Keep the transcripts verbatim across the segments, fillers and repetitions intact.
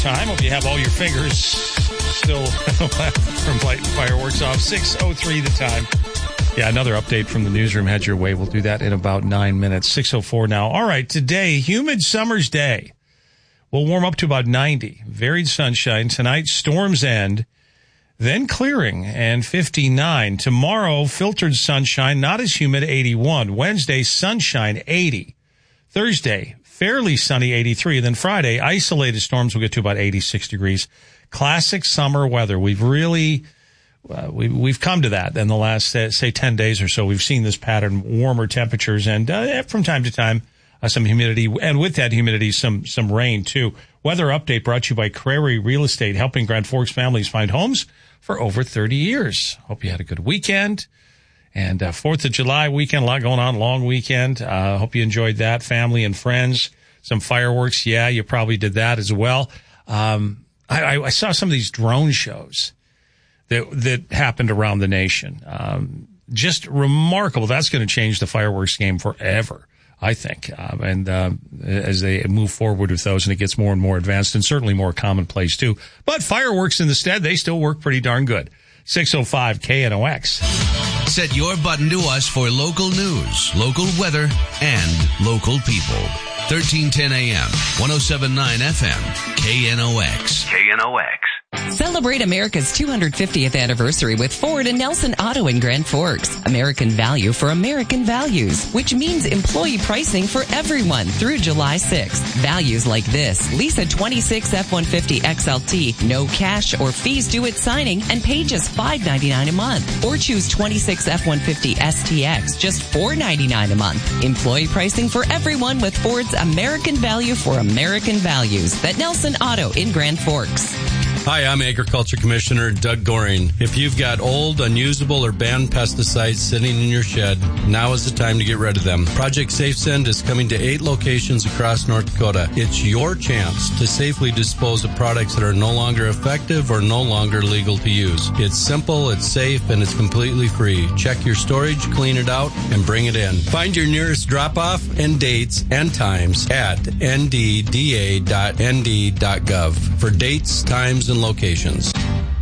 Time. Hope you have all your fingers still from lighting fireworks off. six oh three the time. Yeah, another update from the newsroom heads your way. We'll do that in about nine minutes. six oh four now. All right, today, humid summer's day. We'll warm up to about ninety. Varied sunshine. Tonight, storms end. Then clearing and fifty-nine. Tomorrow, filtered sunshine, not as humid, eighty-one. Wednesday, sunshine, eighty. Thursday, fairly sunny, eighty-three. And then Friday, isolated storms will get to about eighty-six degrees. Classic summer weather. We've really, uh, we, we've come to that in the last, uh, say, ten days or so. We've seen this pattern, warmer temperatures, and uh, from time to time, uh, some humidity. And with that humidity, some, some rain, too. Weather update brought to you by Crary Real Estate, helping Grand Forks families find homes for over thirty years. Hope you had a good weekend. And uh, fourth of July weekend, a lot going on, long weekend. Uh, hope you enjoyed that, family and friends. Some fireworks, yeah, you probably did that as well. Um, I, I saw some of these drone shows that that happened around the nation. Um, just remarkable. That's going to change the fireworks game forever, I think. Um, and uh, as they move forward with those, and it gets more and more advanced, and certainly more commonplace too. But fireworks in the stead, they still work pretty darn good. six oh five K N O X. Set your button to us for local news, local weather, and local people. thirteen ten A M, one oh seven point nine F M, K N O X. K N O X. Celebrate America's two hundred fiftieth anniversary with Ford and Nelson Auto in Grand Forks. American value for American values, which means employee pricing for everyone through July sixth. Values like this: lease a twenty-six F one fifty X L T, no cash or fees due at signing, and pay just five ninety-nine a month. Or choose twenty-six F one fifty S T X, just four ninety-nine a month. Employee pricing for everyone with Ford's American value for American values. At Nelson Auto in Grand Forks. Hi, I'm Agriculture Commissioner Doug Goring. If you've got old, unusable, or banned pesticides sitting in your shed, now is the time to get rid of them. Project SafeSend is coming to eight locations across North Dakota. It's your chance to safely dispose of products that are no longer effective or no longer legal to use. It's simple, it's safe, and it's completely free. Check your storage, clean it out, and bring it in. Find your nearest drop-off and dates and times at n d d a dot n d dot gov for dates, times, and locations.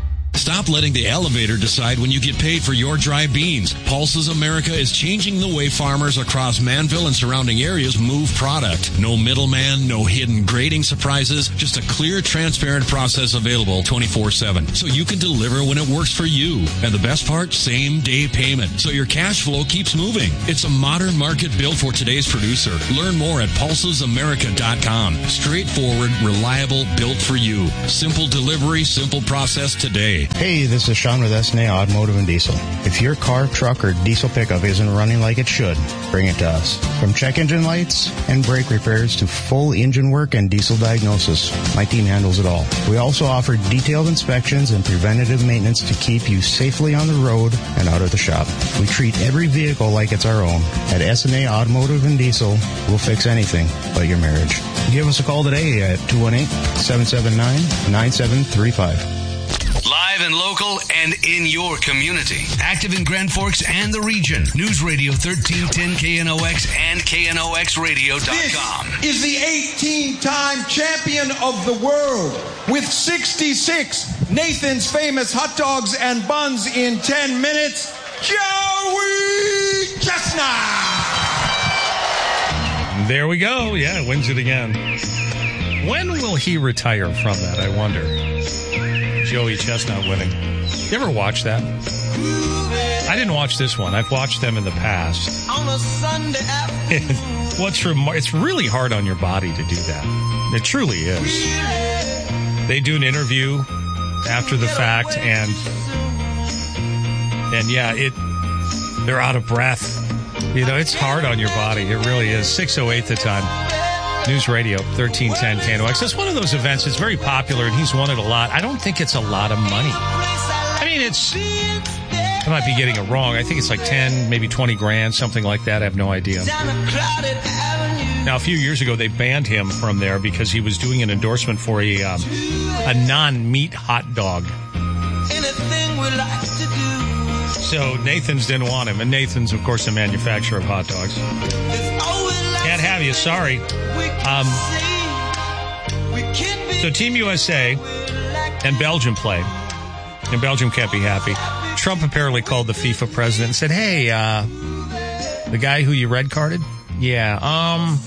Stop letting the elevator decide when you get paid for your dry beans. Pulses America is changing the way farmers across Manville and surrounding areas move product. No middleman, no hidden grading surprises, just a clear, transparent process available twenty-four seven. So you can deliver when it works for you. And the best part, same day payment. So your cash flow keeps moving. It's a modern market built for today's producer. Learn more at pulses america dot com. Straightforward, reliable, built for you. Simple delivery, simple process today. Hey, this is Sean with S N A Automotive and Diesel. If your car, truck, or diesel pickup isn't running like it should, bring it to us. From check engine lights and brake repairs to full engine work and diesel diagnosis, my team handles it all. We also offer detailed inspections and preventative maintenance to keep you safely on the road and out of the shop. We treat every vehicle like it's our own. At S N A Automotive and Diesel, we'll fix anything but your marriage. Give us a call today at two one eight, seven seven nine, nine seven three five. Live and local and in your community. Active in Grand Forks and the region. News Radio thirteen ten K N O X and K N O X radio dot com. This is the eighteen-time champion of the world with sixty-six Nathan's Famous Hot Dogs and Buns in ten minutes, Joey Chestnut. There we go. Yeah, wins it again. When will he retire from that, I wonder? Joey Chestnut winning. You ever watch that? I didn't watch this one. I've watched them in the past. On a Sunday afternoon. What's remar- It's really hard on your body to do that. It truly is. They do an interview after the fact, and and yeah, it they're out of breath. You know, it's hard on your body. It really is. six oh eight the time. News Radio thirteen ten K N O X. That's one of those events. It's very popular, and he's won it a lot. I don't think it's a lot of money. I mean, it's... I might be getting it wrong. I think it's like ten, maybe twenty grand, something like that. I have no idea. Now, a few years ago, they banned him from there because he was doing an endorsement for a um, a non-meat hot dog. So Nathan's didn't want him, and Nathan's, of course, a manufacturer of hot dogs. Can't have you, sorry. Um, So Team U S A and Belgium play, and Belgium can't be happy. Trump apparently called the FIFA president and said, hey, uh, the guy who you red carded? Yeah, um,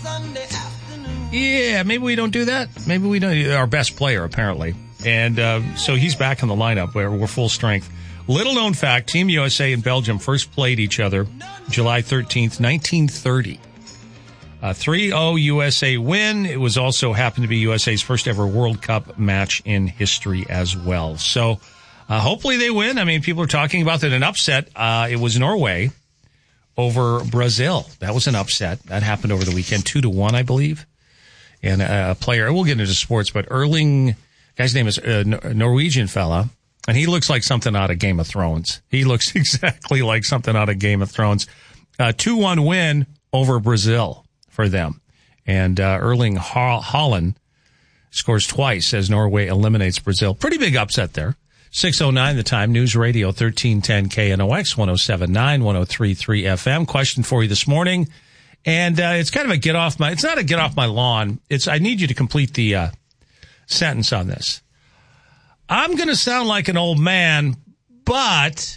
yeah, maybe we don't do that. Maybe we don't. Our best player, apparently. And uh, so he's back in the lineup where we're full strength. Little known fact, Team U S A and Belgium first played each other July thirteenth, nineteen thirty. A three oh U S A win. It was also happened to be U S A's first ever World Cup match in history as well. So uh, hopefully they win. I mean, people are talking about that an upset. Uh, it was Norway over Brazil. That was an upset. That happened over the weekend, two to one, I believe. And a player, we'll get into sports, but Erling, guy's name is a Norwegian fella, and he looks like something out of Game of Thrones. He looks exactly like something out of Game of Thrones. Uh, two one win over Brazil for them. And uh, Erling Haaland scores twice as Norway eliminates Brazil. Pretty big upset there. six oh nine the time, News Radio thirteen ten K N O X, one oh seven point nine, one oh three point three F M. Question for you this morning. And uh, it's kind of a get off my, it's not a get off my lawn. It's, I need you to complete the uh, sentence on this. I'm going to sound like an old man, but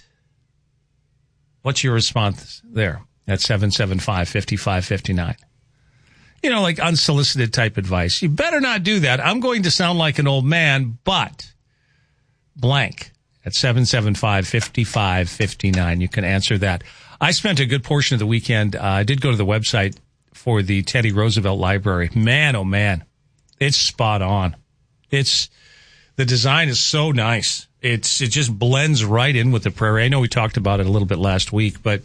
what's your response there at seven seven five, five five five nine? You know, like unsolicited type advice. You better not do that. I'm going to sound like an old man, but blank at seven seven five, five five five nine. You can answer that. I spent a good portion of the weekend. Uh, I did go to the website for the Teddy Roosevelt Library. Man, oh man, it's spot on. It's, the design is so nice. It's, it just blends right in with the prairie. I know we talked about it a little bit last week, but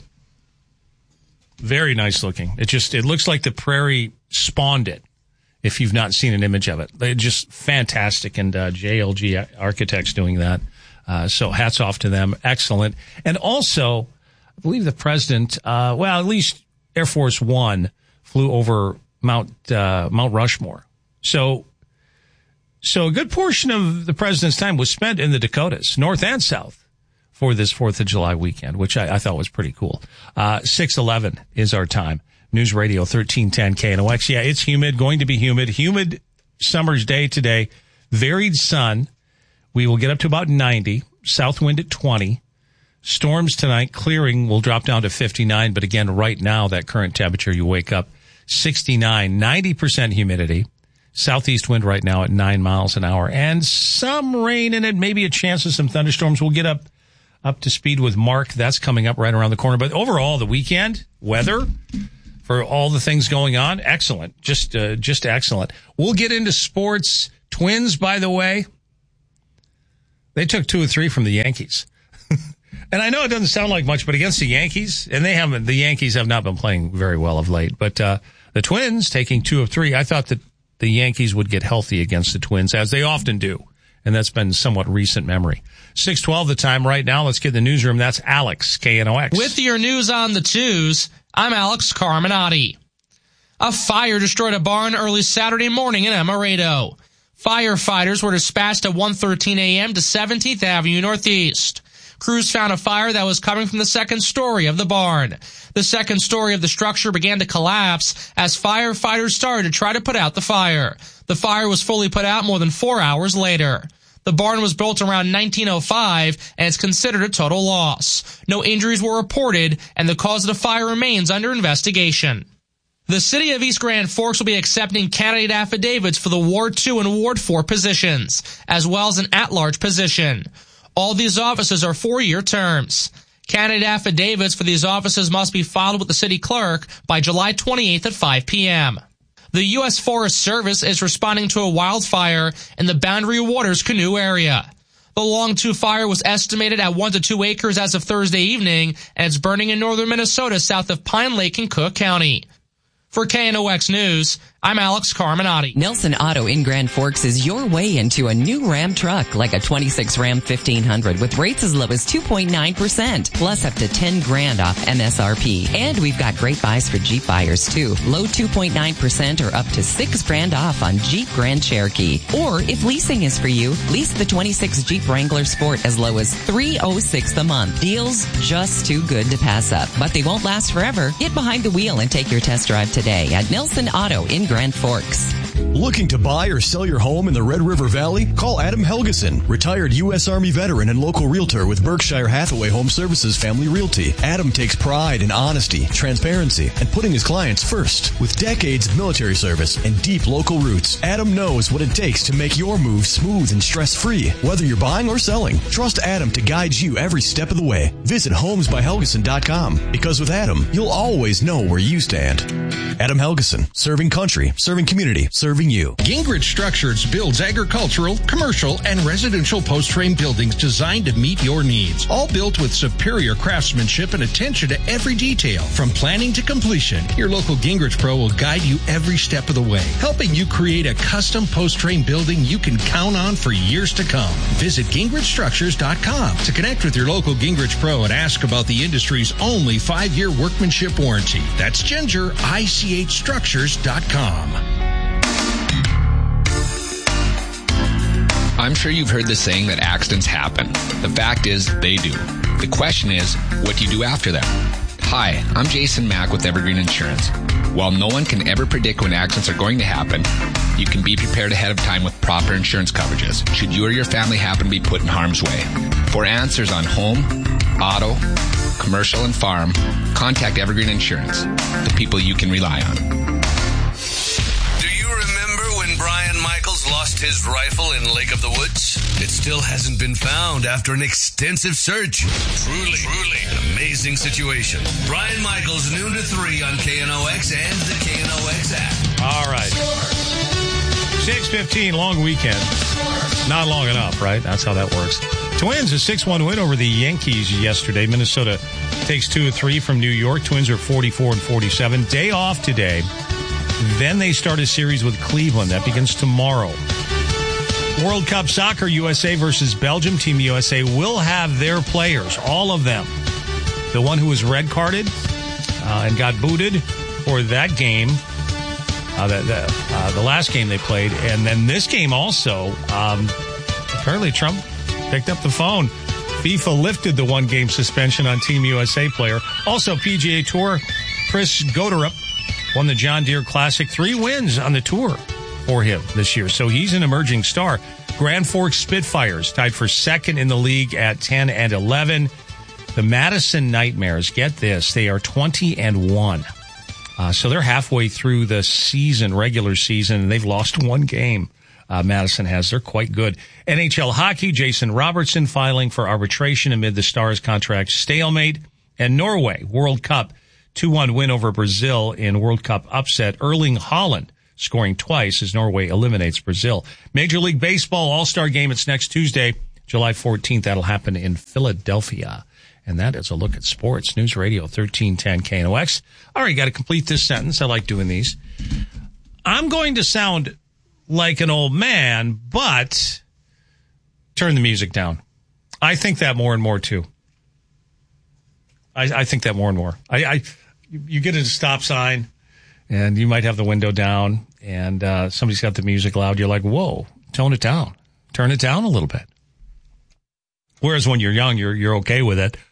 very nice looking. It just, it looks like the prairie spawned it, if you've not seen an image of it. They're just fantastic, and uh, J L G Architects doing that. Uh, so hats off to them. Excellent. And also, I believe the president, uh, well, at least Air Force One flew over Mount, uh, Mount Rushmore. So, so a good portion of the president's time was spent in the Dakotas, north and south, for this fourth of July weekend, which I, I thought was pretty cool. Uh, six eleven is our time. News Radio thirteen ten K N O X. Yeah, it's humid, going to be humid. Humid summer's day today. Varied sun. We will get up to about ninety. South wind at twenty. Storms tonight. Clearing will drop down to fifty-nine. But again, right now, that current temperature, you wake up sixty-nine. ninety percent humidity. Southeast wind right now at nine miles an hour. And some rain in it. Maybe a chance of some thunderstorms. We'll get up, up to speed with Mark. That's coming up right around the corner. But overall, the weekend, weather, for all the things going on, excellent. Just, uh, just excellent. We'll get into sports. Twins, by the way, they took two or three from the Yankees. And I know it doesn't sound like much, but against the Yankees, and they haven't, the Yankees have not been playing very well of late, but, uh, the Twins taking two of three. I thought that the Yankees would get healthy against the Twins, as they often do. And that's been somewhat recent memory. six twelve the time right now. Let's get in the newsroom. That's Alex, K N O X. With your news on the twos, I'm Alex Carminati. A fire destroyed a barn early Saturday morning in Amaretto. Firefighters were dispatched at one thirteen a.m. to seventeenth Avenue Northeast. Crews found a fire that was coming from the second story of the barn. The second story of the structure began to collapse as firefighters started to try to put out the fire. The fire was fully put out more than four hours later. The barn was built around nineteen oh five and is considered a total loss. No injuries were reported, and the cause of the fire remains under investigation. The city of East Grand Forks will be accepting candidate affidavits for the Ward two and Ward four positions, as well as an at-large position. All these offices are four-year terms. Candidate affidavits for these offices must be filed with the city clerk by July twenty-eighth at five p.m. The U S Forest Service is responding to a wildfire in the Boundary Waters Canoe area. The Longtooth fire was estimated at one to two acres as of Thursday evening, and it's burning in northern Minnesota south of Pine Lake in Cook County. For K N O X News, I'm Alex Carminati. Nelson Auto in Grand Forks is your way into a new Ram truck, like a twenty-six Ram fifteen hundred with rates as low as two point nine percent, plus up to ten grand off M S R P. And we've got great buys for Jeep buyers too. Low two point nine percent or up to six grand off on Jeep Grand Cherokee. Or if leasing is for you, lease the twenty-six Jeep Wrangler Sport as low as three hundred six dollars a month. Deals just too good to pass up, but they won't last forever. Get behind the wheel and take your test drive today at Nelson Auto in Grand Forks. Looking to buy or sell your home in the Red River Valley? Call Adam Helgeson, retired U S Army veteran and local realtor with Berkshire Hathaway Home Services Family Realty. Adam takes pride in honesty, transparency, and putting his clients first. With decades of military service and deep local roots, Adam knows what it takes to make your move smooth and stress-free. Whether you're buying or selling, trust Adam to guide you every step of the way. Visit homes by helgeson dot com, because with Adam, you'll always know where you stand. Adam Helgeson, serving country, serving community, serving you. Gingrich Structures builds agricultural, commercial, and residential post-frame buildings designed to meet your needs. All built with superior craftsmanship and attention to every detail. From planning to completion, your local Gingrich Pro will guide you every step of the way, helping you create a custom post-frame building you can count on for years to come. Visit gingrich structures dot com to connect with your local Gingrich Pro and ask about the industry's only five-year workmanship warranty. That's Ginger, I C H structures dot com. I'm sure you've heard the saying that accidents happen. The fact is, they do. The question is, what do you do after them? Hi, I'm Jason Mack with Evergreen Insurance. While no one can ever predict when accidents are going to happen, you can be prepared ahead of time with proper insurance coverages, should you or your family happen to be put in harm's way. For answers on home, auto, commercial, and farm, contact Evergreen Insurance, the people you can rely on. Do you remember when Brian Michaels lost his rifle in Lake of the Woods? It still hasn't been found after an extensive search. Truly, truly an amazing situation. Brian Michaels, noon to three on K N O X and the K N O X app. All right. six fifteen, long weekend. Not long enough, right? That's how that works. Twins, a six one win over the Yankees yesterday. Minnesota takes two or three from New York. Twins are forty-four and forty-seven. Day off today. Then they start a series with Cleveland. That begins tomorrow. World Cup Soccer, U S A versus Belgium. Team U S A will have their players, all of them. The one who was red carded uh, and got booted for that game, uh, the, the, uh, the last game they played. And then this game also, um, apparently Trump picked up the phone. FIFA lifted the one-game suspension on Team U S A player. Also, P G A Tour, Chris Goderup won the John Deere Classic. Three wins on the tour for him this year, so he's an emerging star. Grand Forks Spitfires tied for second in the league at ten and eleven. The Madison Nightmares, get this, they are twenty and one. Uh, so they're halfway through the season, regular season, and they've lost one game. Uh, Madison has. They're quite good. N H L hockey, Jason Robertson filing for arbitration amid the Stars contract stalemate. And Norway, World Cup, two one win over Brazil in World Cup upset. Erling Haaland scoring twice as Norway eliminates Brazil. Major League Baseball All-Star Game, it's next Tuesday, July fourteenth. That'll happen in Philadelphia. And that is a look at sports. News Radio thirteen ten K N O X. All right, got to complete this sentence. I like doing these. I'm going to sound like an old man, but turn the music down. I think that more and more, too. I, I think that more and more. I, I you get at a stop sign, and you might have the window down, and uh, somebody's got the music loud. You're like, whoa, tone it down. Turn it down a little bit. Whereas when you're young, you're you're okay with it.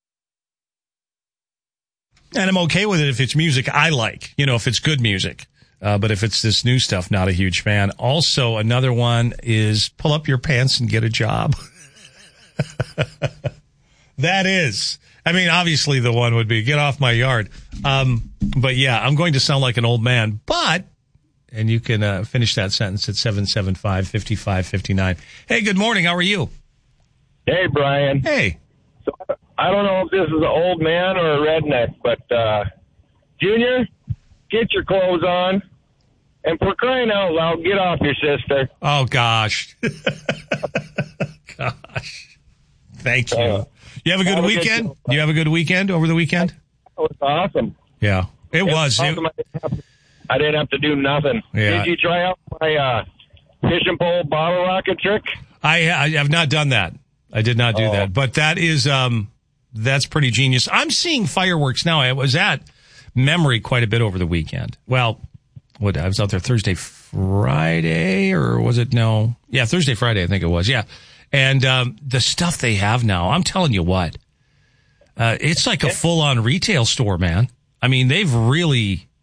And I'm okay with it if it's music I like, you know, if it's good music. Uh, but if it's this new stuff, not a huge fan. Also, another one is pull up your pants and get a job. That is. I mean, obviously the one would be get off my yard. Um, but yeah, I'm going to sound like an old man, but, and you can uh, finish that sentence at seven seven five, five five five nine. Hey, good morning. How are you? Hey, Brian. Hey. So, I don't know if this is an old man or a redneck, but, uh, Junior, get your clothes on. And for crying out loud, get off your sister. Oh, gosh. Gosh. Thank you. Uh, you have a good have weekend? A good you have a good weekend over the weekend? It was awesome. Yeah, it, it was. was awesome. It, I didn't have to do nothing. Yeah. Did you try out my uh, fishing pole bottle rocket trick? I, I have not done that. I did not do oh. that. But that is, um, that's pretty genius. I'm seeing fireworks now. I was at Memory quite a bit over the weekend. Well, what, I was out there Thursday, Friday, or was it? No. Yeah, Thursday, Friday, I think it was. Yeah. And um, the stuff they have now, I'm telling you what, uh, it's like a full-on retail store, man. I mean, they've really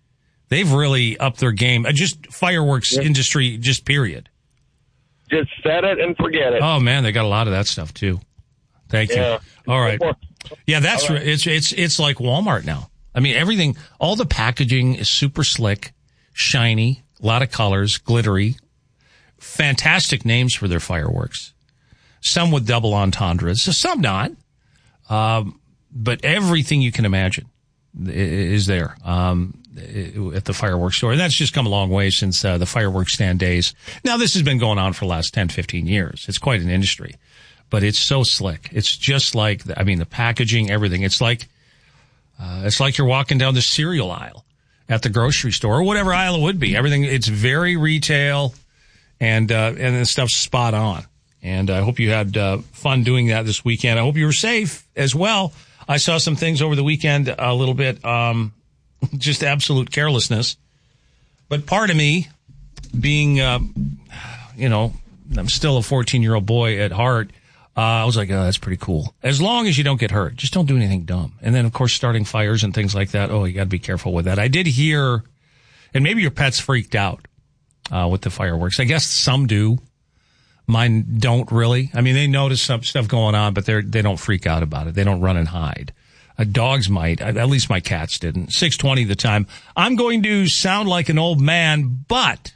They've really upped their game. Uh, just fireworks yeah. industry, just period. Just set it and forget it. Oh man, they got a lot of that stuff too. Thank you. Yeah. All right. Yeah, that's right. it's it's it's like Walmart now. I mean, everything, all the packaging is super slick, shiny, a lot of colors, glittery. Fantastic names for their fireworks. Some with double entendres, some not. Um, but everything you can imagine is there um, at the fireworks store. And that's just come a long way since uh, the fireworks stand days. Now, this has been going on for the last ten, fifteen years. It's quite an industry. But it's so slick. It's just like, I mean, the packaging, everything. It's like, uh, it's like you're walking down the cereal aisle at the grocery store or whatever aisle it would be. Everything, it's very retail and, uh, and the stuff's spot on. And I hope you had, uh, fun doing that this weekend. I hope you were safe as well. I saw some things over the weekend, a little bit, um, just absolute carelessness. But part of me being, uh, you know, I'm still a fourteen year old boy at heart. Uh, I was like, oh, that's pretty cool. As long as you don't get hurt, just don't do anything dumb. And then, of course, starting fires and things like that. Oh, you got to be careful with that. I did hear, and maybe your pet's freaked out, uh, with the fireworks. I guess some do. Mine don't really. I mean, they notice some stuff going on, but they're, they don't freak out about it. They don't run and hide. Uh, dogs might. At least my cats didn't. six twenty the time. I'm going to sound like an old man, but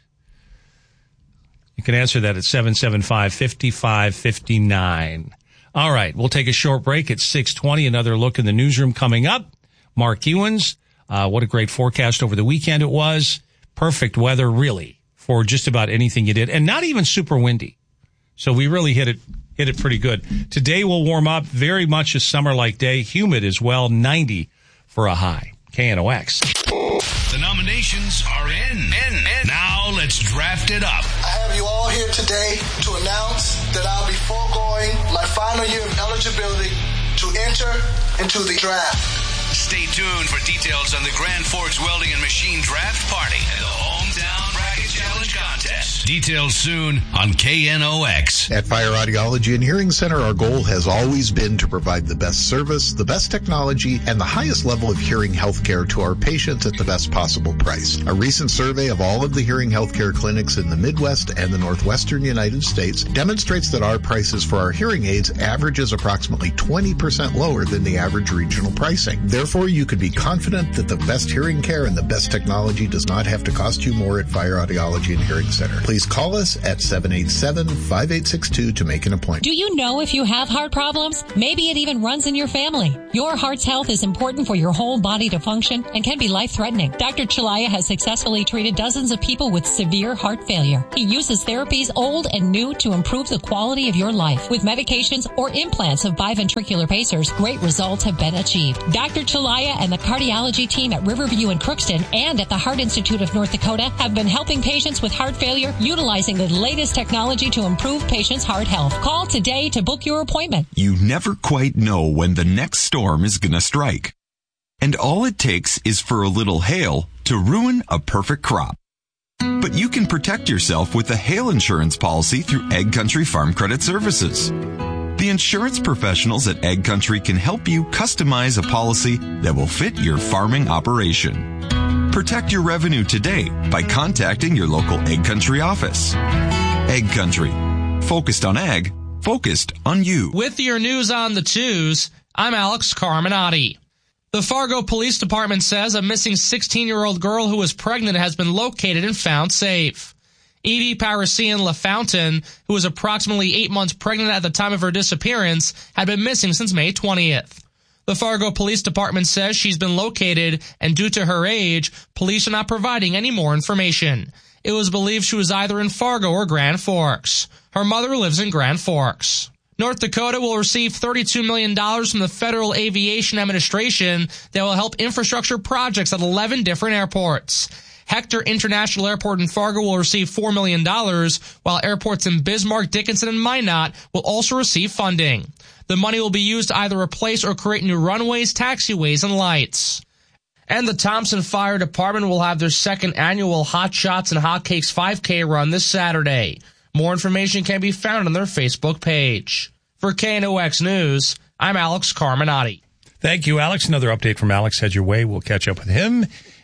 you can answer that at seven seven five, five five five nine. All right, we'll take a short break at six twenty. Another look in the newsroom coming up. Mark Ewens, uh, what a great forecast over the weekend it was. Perfect weather, really, for just about anything you did, and not even super windy. So we really hit it hit it pretty good. Today will warm up, very much a summer-like day. Humid as well, ninety for a high. K N O X. The nominations are in. in, in. Now let's draft it up. I have you all here today to announce that I'll be foregoing my final year of eligibility to enter into the draft. Stay tuned for details on the Grand Forks Welding and Machine Draft Party and the Hometown Bracket Challenge Contest. Details soon on K N O X. At Fire Audiology and Hearing Center, our goal has always been to provide the best service, the best technology, and the highest level of hearing health care to our patients at the best possible price. A recent survey of all of the hearing health care clinics in the Midwest and the Northwestern United States demonstrates that our prices for our hearing aids averages approximately twenty percent lower than the average regional pricing. Therefore, you could be confident that the best hearing care and the best technology does not have to cost you more at Fire Audiology and Hearing Center. Please call us at seven eight seven, five eight six two to make an appointment. Do you know if you have heart problems? Maybe it even runs in your family. Your heart's health is important for your whole body to function and can be life-threatening. Doctor Chalaya has successfully treated dozens of people with severe heart failure. He uses therapies old and new to improve the quality of your life. With medications or implants of biventricular pacers, great results have been achieved. Doctor Chalaya and the cardiology team at Riverview and Crookston and at the Heart Institute of North Dakota have been helping patients with heart failure utilizing the latest technology to improve patients' heart health. Call today to book your appointment. You never quite know when the next storm is going to strike. And all it takes is for a little hail to ruin a perfect crop. But you can protect yourself with a hail insurance policy through Ag Country Farm Credit Services. The insurance professionals at Ag Country can help you customize a policy that will fit your farming operation. Protect your revenue today by contacting your local Ag Country office. Ag Country. Focused on ag. Focused on you. With your news on the twos, I'm Alex Carminati. The Fargo Police Department says a missing sixteen-year-old girl who was pregnant has been located and found safe. Evie Parisian LaFountain, who was approximately eight months pregnant at the time of her disappearance, had been missing since May twentieth. The Fargo Police Department says she's been located, and due to her age, police are not providing any more information. It was believed she was either in Fargo or Grand Forks. Her mother lives in Grand Forks. North Dakota will receive thirty-two million dollars from the Federal Aviation Administration that will help infrastructure projects at eleven different airports. Hector International Airport in Fargo will receive four million dollars, while airports in Bismarck, Dickinson, and Minot will also receive funding. The money will be used to either replace or create new runways, taxiways, and lights. And the Thompson Fire Department will have their second annual Hot Shots and Hotcakes five K run this Saturday. More information can be found on their Facebook page. For K N O X News, I'm Alex Carminati. Thank you, Alex. Another update from Alex heads your way. We'll catch up with him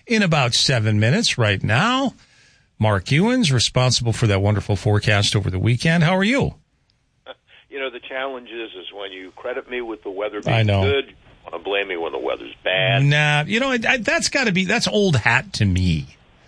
in about seven minutes right now. Mark Ewens, responsible for that wonderful forecast over the weekend. How are you? You know, the challenge is, is when you credit me with the weather being I know. good, you want to blame me when the weather's bad. Nah, you know, I, I, that's got to be, that's old hat to me.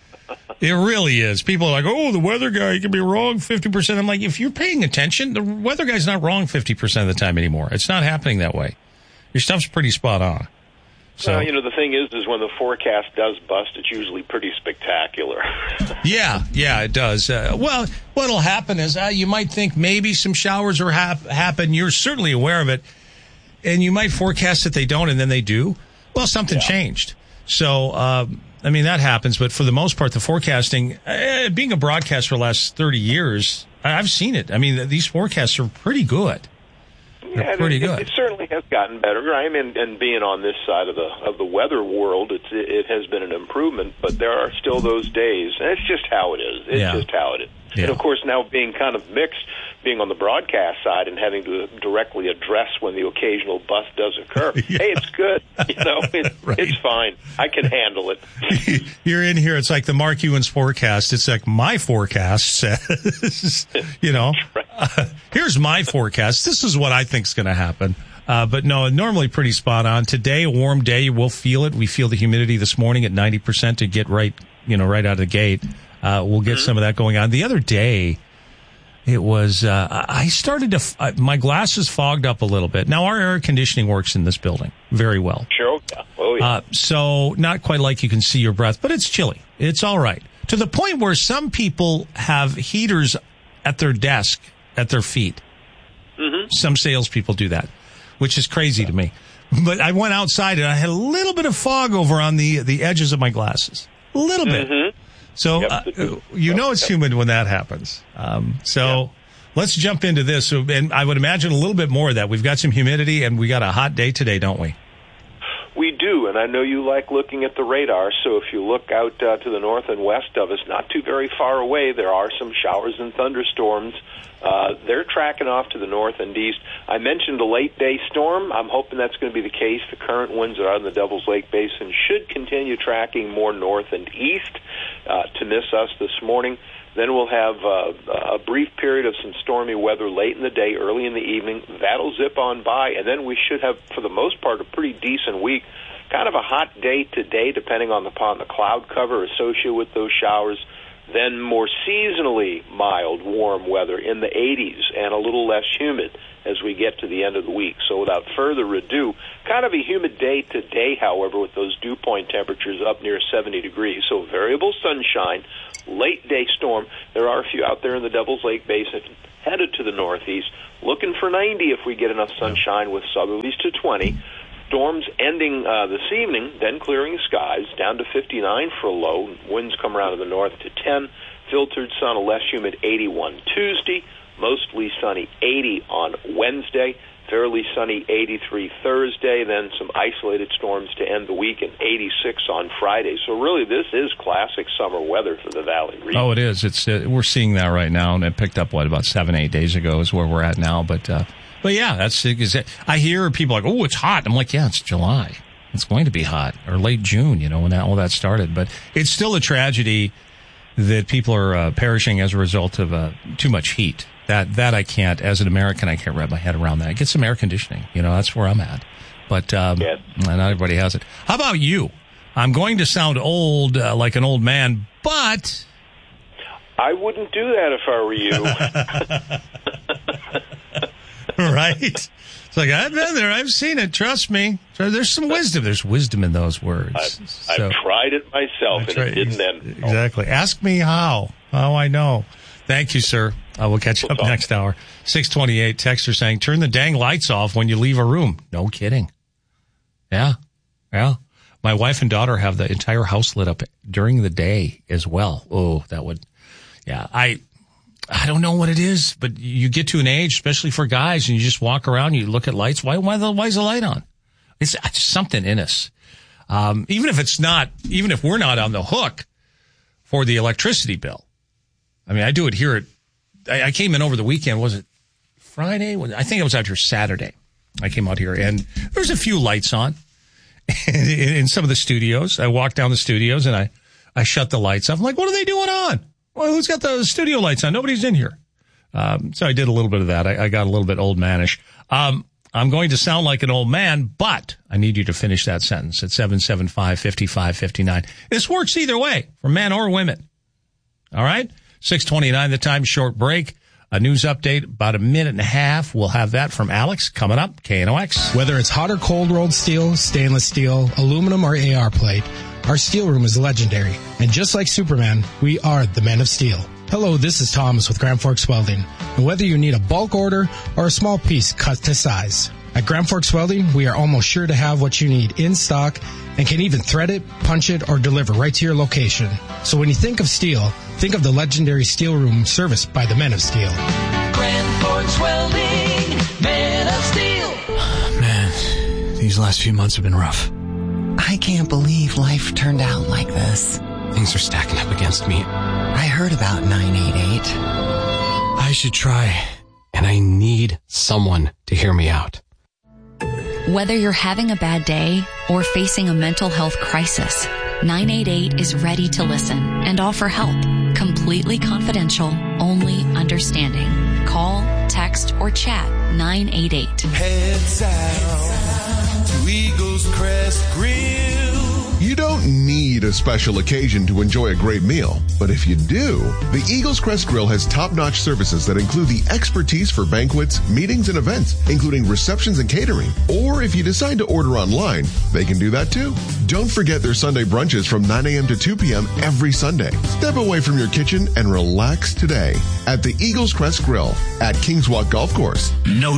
It really is. People are like, oh, the weather guy, he can be wrong fifty percent. I'm like, if you're paying attention, the weather guy's not wrong fifty percent of the time anymore. It's not happening that way. Your stuff's pretty spot on. So, well, you know, the thing is, is when the forecast does bust, it's usually pretty spectacular. yeah, yeah, it does. Uh, well, what'll happen is uh, you might think maybe some showers are hap- happen. You're certainly aware of it. And you might forecast that they don't, and then they do. Well, something yeah. changed. So, uh, I mean, that happens. But for the most part, the forecasting, uh, being a broadcaster for the last thirty years, I've seen it. I mean, these forecasts are pretty good. They're yeah, pretty it, good. It, it certainly has gotten better. I mean, and being on this side of the of the weather world, it's, it, it has been an improvement. But there are still those days, and it's just how it is. It's yeah. just how it is. Yeah. And of course, now being kind of mixed, being on the broadcast side and having to directly address when the occasional bust does occur. yeah. Hey, it's good. You know, it, right. it's fine. I can handle it. You're in here. It's like the Mark Ewens forecast. It's like my forecast says, you know, right. uh, here's my forecast. This is what I think is going to happen. Uh, but no, normally pretty spot on. Today, a warm day. We'll feel it. We feel the humidity this morning at ninety percent to get right, you know, right out of the gate. Uh, we'll get mm-hmm. some of that going on. The other day, it was, uh, I started to, uh, my glasses fogged up a little bit. Now, our air conditioning works in this building very well. Sure. Yeah. Oh, yeah. Uh, so not quite like you can see your breath, but it's chilly. It's all right. To the point where some people have heaters at their desk, at their feet. Mm-hmm. Some salespeople do that, which is crazy to me. But I went outside and I had a little bit of fog over on the, the edges of my glasses. A little bit. Mm-hmm. So, yep. uh, you know it's humid when that happens. Um, so yep. let's jump into this. So, and I would imagine a little bit more of that. We've got some humidity and we got a hot day today, don't we? We do, and I know you like looking at the radar, so if you look out uh, to the north and west of us, not too very far away, there are some showers and thunderstorms. Uh, they're tracking off to the north and east. I mentioned a late-day storm. I'm hoping that's going to be the case. The current winds that are in the Devil's Lake Basin should continue tracking more north and east uh, to miss us this morning. Then we'll have uh, a brief period of some stormy weather late in the day, early in the evening. That'll zip on by, and then we should have, for the most part, a pretty decent week. Kind of a hot day today, depending on the, upon the cloud cover associated with those showers. Then more seasonally mild, warm weather in the eighties and a little less humid as we get to the end of the week. So without further ado, kind of a humid day today, however, with those dew point temperatures up near seventy degrees. So variable sunshine, late day storm. There are a few out there in the Devil's Lake Basin headed to the northeast, looking for ninety if we get enough sunshine with southerlies to twenty. Storms ending uh, this evening, then clearing skies, down to fifty-nine for a low. Winds come around to the north to ten. Filtered sun, a less humid eighty-one Tuesday. Mostly sunny eighty on Wednesday. Fairly sunny eighty-three Thursday. Then some isolated storms to end the week, and eighty-six on Friday. So really, this is classic summer weather for the Valley region. Oh, it is. It's uh, we're seeing that right now, and it picked up, what, about seven, eight days ago is where we're at now. But... Uh, But yeah, that's, I hear people like, oh, it's hot. I'm like, yeah, it's July. It's going to be hot, or late June, you know, when that, all that started. But it's still a tragedy that people are uh, perishing as a result of uh, too much heat. That, that I can't, as an American, I can't wrap my head around that. Get some air conditioning. You know, that's where I'm at. But, um, yes. not everybody has it. How about you? I'm going to sound old, uh, like an old man, but. I wouldn't do that if I were you. Right? It's like, I've been there. I've seen it. Trust me. There's some wisdom. There's wisdom in those words. I've, so, I've tried it myself, and it didn't end. Exactly. Ask me how. How I know. Thank you, sir. I will catch you we'll up talk. next hour. six twenty-eight, texter saying, turn the dang lights off when you leave a room. No kidding. Yeah. Yeah. My wife and daughter have the entire house lit up during the day as well. Oh, that would, yeah. I... I don't know what it is, but you get to an age, especially for guys, and you just walk around, you look at lights. Why, why, the, why is the light on? It's, it's something in us. Um, even if it's not, even if we're not on the hook for the electricity bill. I mean, I do it here at, I, I came in over the weekend. Was it Friday? I think it was after Saturday. I came out here and there's a few lights on. in, in some of the studios. I walked down the studios and I, I shut the lights off. I'm like, what are they doing on? Well, who's got the studio lights on? Nobody's in here. Um, so I did a little bit of that. I, I got a little bit old manish. Um, I'm going to sound like an old man, but I need you to finish that sentence at seven seven five, five five five nine. This works either way for men or women. All right? six twenty-nine the time, short break. A news update, about a minute and a half. We'll have that from Alex coming up, K N O X. Whether it's hot or cold rolled steel, stainless steel, aluminum, or A R plate, our steel room is legendary. And just like Superman, we are the Men of Steel. Hello, this is Thomas with Grand Forks Welding. And whether you need a bulk order or a small piece cut to size, at Grand Forks Welding, we are almost sure to have what you need in stock and can even thread it, punch it, or deliver right to your location. So when you think of steel, think of the legendary steel room serviced by the Men of Steel. Grand Forks Welding, Men of Steel. Man, these last few months have been rough. I can't believe life turned out like this. Things are stacking up against me. I heard about nine eight eight. I should try, and I need someone to hear me out. Whether you're having a bad day or facing a mental health crisis, nine eight eight is ready to listen and offer help. Completely confidential, only understanding. Call, text, or chat nine eight eight. Head south to Eagles Crest Grill. You don't need a special occasion to enjoy a great meal, but if you do, the Eagles Crest Grill has top-notch services that include the expertise for banquets, meetings, and events, including receptions and catering. Or if you decide to order online, they can do that too. Don't forget their Sunday brunches from nine a.m. to two p.m. every Sunday. Step away from your kitchen and relax today at the Eagles Crest Grill at Kings Walk Golf Course. No